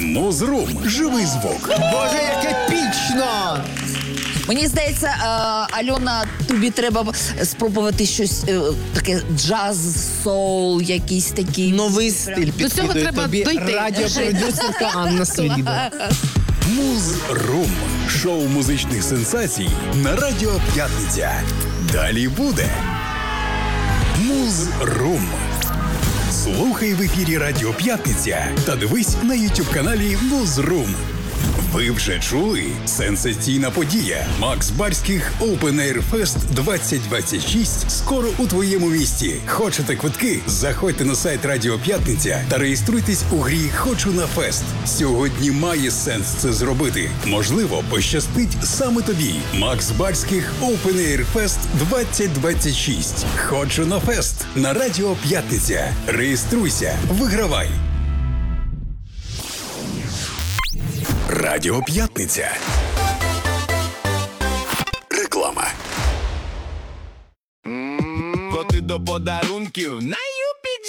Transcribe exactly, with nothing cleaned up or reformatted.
Музрум. Живий звук. Боже, як епічно! Мені здається, е, Альона, тобі треба спробувати щось е, таке джаз, соул, якийсь такий. Новий стиль До цього підкидує треба тобі дойти. радіопродюсерка Анна Свідова. Музрум. Шоу музичних сенсацій на Радіо П'ятниця. Далі буде Музрум. Слухай в ефірі Радіо П'ятниця та дивись на ютуб-каналі Музрум. Ви вже чули? Сенсаційна подія. Макс Барських Open Air Fest двадцять двадцять шість скоро у твоєму місті. Хочете квитки? Заходьте на сайт Радіо П'ятниця та реєструйтесь у грі «Хочу на фест». Сьогодні має сенс це зробити. Можливо, пощастить саме тобі. Макс Барських Open Air Fest двадцять двадцять шість. «Хочу на фест» на Радіо П'ятниця. Реєструйся, вигравай. Радіо П'ятниця. Реклама. Коти до подарунків най